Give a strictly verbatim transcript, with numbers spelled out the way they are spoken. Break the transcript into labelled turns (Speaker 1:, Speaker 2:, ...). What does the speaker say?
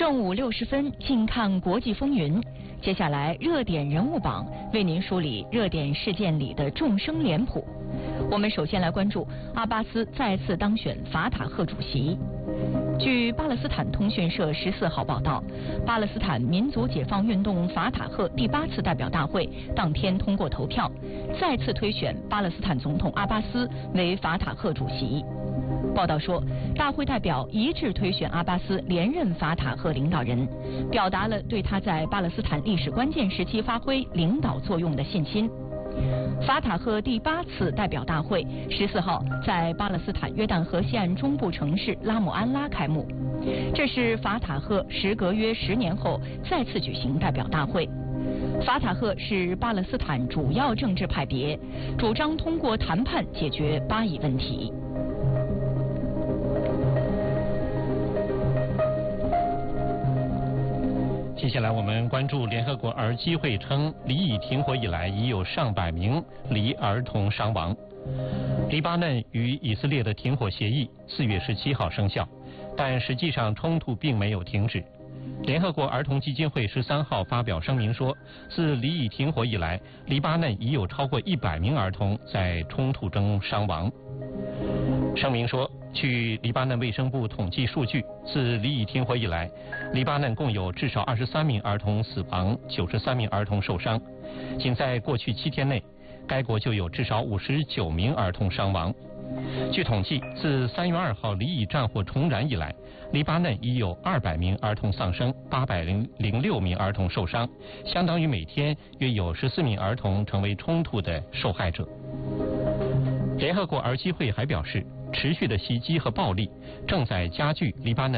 Speaker 1: 正午六十分，静看国际风云。接下来，热点人物榜为您梳理热点事件里的众生脸谱。我们首先来关注阿巴斯再次当选法塔赫主席。据巴勒斯坦通讯社十四号报道，巴勒斯坦民族解放运动法塔赫第八次代表大会当天通过投票，再次推选巴勒斯坦总统阿巴斯为法塔赫主席。报道说，大会代表一致推选阿巴斯连任法塔赫领导人，表达了对他在巴勒斯坦历史关键时期发挥领导作用的信心。法塔赫第八次代表大会十四号在巴勒斯坦约旦河西岸中部城市拉姆安拉开幕，这是法塔赫时隔约十年后再次举行代表大会。法塔赫是巴勒斯坦主要政治派别，主张通过谈判解决巴以问题。
Speaker 2: 接下来我们关注联合国儿基会称，黎以停火以来已有上百名黎儿童伤亡。黎巴嫩与以色列的停火协议四月十七号生效，但实际上冲突并没有停止。联合国儿童基金会十三号发表声明说，自黎以停火以来，黎巴嫩已有超过一百名儿童在冲突中伤亡。声明说，据黎巴嫩卫生部统计数据，自黎以停火以来，黎巴嫩共有至少二十三名儿童死亡，九十三名儿童受伤。仅在过去七天内，该国就有至少五十九名儿童伤亡。据统计，自三月二号黎以战火重燃以来，黎巴嫩已有二百名儿童丧生，八百零六名儿童受伤，相当于每天约有十四名儿童成为冲突的受害者。联合国儿基会还表示，持续的袭击和暴力正在加剧黎巴嫩